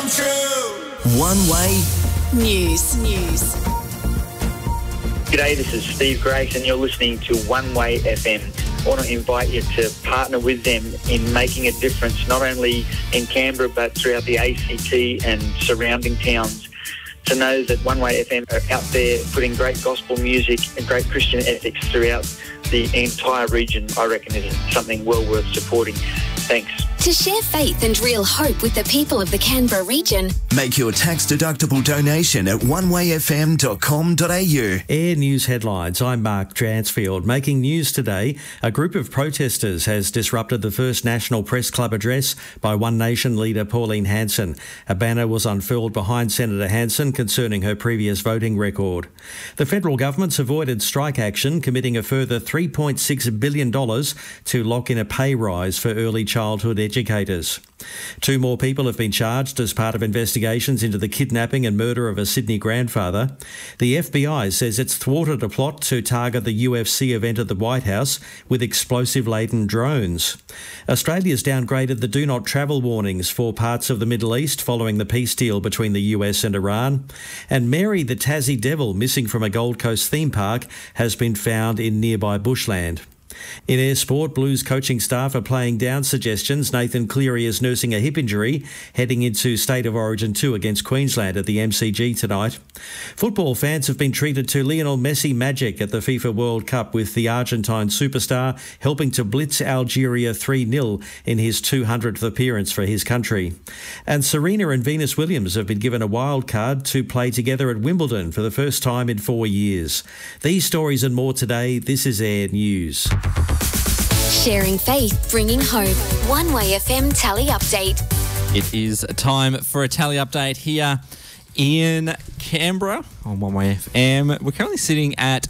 true. One Way News. G'day, this is Steve Grace and you're listening to One Way FM. I want to invite you to partner with them in making a difference, not only in Canberra but throughout the ACT and surrounding towns. To know that One Way FM are out there putting great gospel music and great Christian ethics throughout the entire region, I reckon is something well worth supporting. Thanks. To share faith and real hope with the people of the Canberra region, Make your tax-deductible donation at onewayfm.com.au. Air News headlines. I'm Mark Dransfield. Making news today, a group of protesters has disrupted the first National Press Club address by One Nation leader Pauline Hanson. A banner was unfurled behind Senator Hanson concerning her previous voting record. The federal government's avoided strike action, committing a further $3.6 billion to lock in a pay rise for early childhood educators. 2 more people have been charged as part of investigations into the kidnapping and murder of a Sydney grandfather. The FBI says it's thwarted a plot to target the UFC event at the White House with explosive-laden drones. Australia's downgraded the do not travel warnings for parts of the Middle East following the peace deal between the US and Iran. And Mary the Tassie Devil, missing from a Gold Coast theme park, has been found in nearby bushland. In Air Sport, Blues coaching staff are playing down suggestions Nathan Cleary is nursing a hip injury, heading into State of Origin 2 against Queensland at the MCG tonight. Football fans have been treated to Lionel Messi magic at the FIFA World Cup, with the Argentine superstar helping to blitz Algeria 3-0 in his 200th appearance for his country. And Serena and Venus Williams have been given a wild card to play together at Wimbledon for the first time in 4 years. These stories and more today. This is Air News. sharing faith, bringing hope. One Way FM Tally Update. It is time for a tally update here in Canberra on One Way FM. We're currently sitting at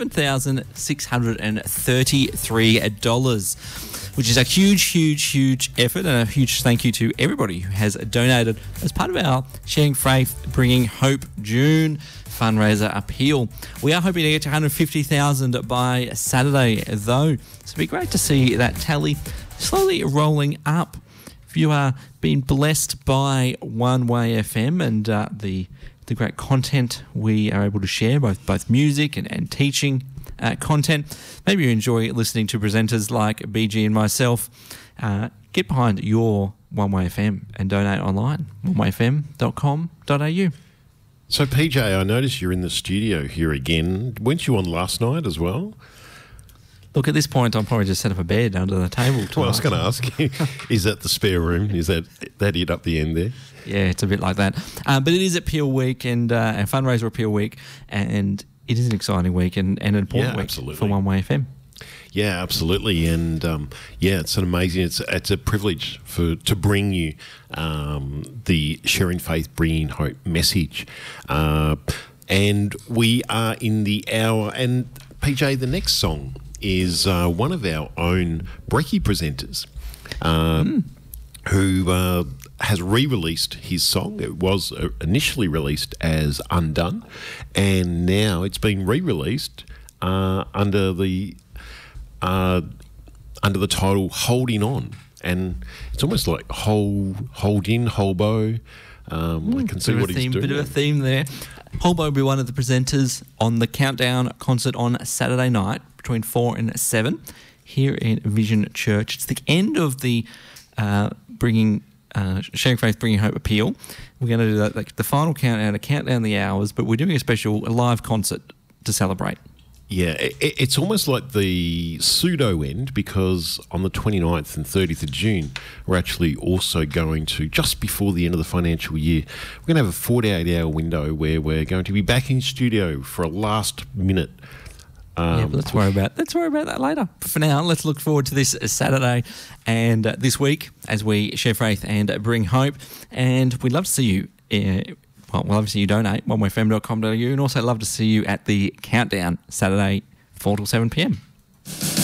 $11,633, which is a huge effort, and a huge thank you to everybody who has donated as part of our Sharing Faith, Bringing Hope June fundraiser appeal. We are hoping to get to 150,000 by Saturday, though. So it'd be great to see that tally slowly rolling up. If you are being blessed by One Way FM and the great content we are able to share, both music and teaching content, maybe you enjoy listening to presenters like BG and myself, get behind your One Way FM and donate online, onewayfm.com.au. So, PJ, I noticed you're in the studio here again. Weren't you on last night as well? Look, at this point, I'll probably just set up a bed under the table. Well, I was going to ask you, is that the spare room? Is that it up the end there? Yeah, it's a bit like that. But it is Appeal Week and fundraiser Appeal Week, and it is an exciting week and an important week for One Way FM. Yeah, absolutely, and it's an amazing. It's a privilege to bring you the Sharing Faith, Bringing Hope message, and we are in the hour. And PJ, the next song is one of our own Brecky presenters, who has re-released his song. It was initially released as Undone, and now it's been re-released under the title Holding On, and it's almost like hold in, Holbo. I can see what he's doing. Bit of a theme there. Holbo will be one of the presenters on the Countdown concert on Saturday night between 4 and 7 here in Vision Church. It's the end of the Sharing Faith, Bringing Hope appeal. We're going to do that, like the final countdown, to count down the hours, but we're doing a live concert to celebrate. Yeah, it's almost like the pseudo end, because on the 29th and 30th of June, we're actually also going to, just before the end of the financial year, we're going to have a 48-hour window where we're going to be back in studio for a last minute. But let's worry about that later. For now, let's look forward to this Saturday and this week as we share faith and bring hope. And we'd love to see you. We'd love to see you donate, onewayfm.com.au, and also love to see you at the Countdown Saturday, 4 till 7 p.m.